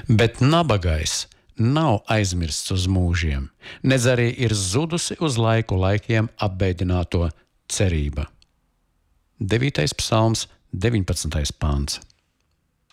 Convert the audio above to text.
Bet nabagais nav aizmirsts uz mūžiem, nedz arī ir zudusi uz laikiem apbēdināto cerība. 9. psalms, 19. pāns.